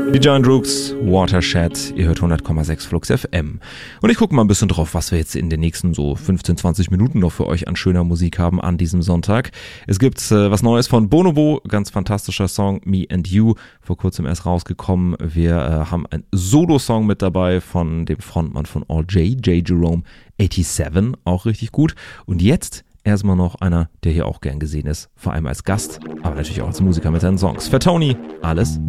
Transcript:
Die Giant Rooks, Watershed, ihr hört 100,6 Flux FM. Und ich gucke mal ein bisschen drauf, was wir jetzt in den nächsten so 15, 20 Minuten noch für euch an schöner Musik haben an diesem Sonntag. Es gibt was Neues von Bonobo, ganz fantastischer Song, Me and You, vor kurzem erst rausgekommen. Wir haben einen Solo-Song mit dabei von dem Frontmann von All J Jerome 87, auch richtig gut. Und jetzt erstmal noch einer, der hier auch gern gesehen ist, vor allem als Gast, aber natürlich auch als Musiker mit seinen Songs. Fatoni, alles